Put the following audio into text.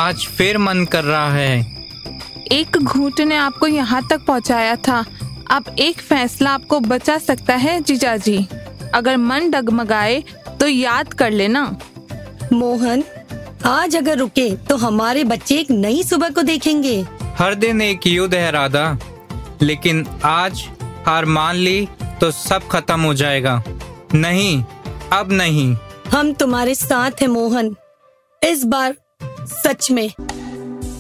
आज फिर मन कर रहा है। एक घूंट ने आपको यहाँ तक पहुँचाया था। अब एक फैसला आपको बचा सकता है जीजाजी। अगर मन डगमगाए तो याद कर लेना। मोहन, आज अगर रुके तो हमारे बच्चे एक नई सुबह को देखेंगे। हर दिन एक युद्ध है राधा, लेकिन आज हार मान ली तो सब खत्म हो जाएगा। नहीं, अब नहीं। हम तुम्हारे साथ हैं मोहन, इस बार सच में।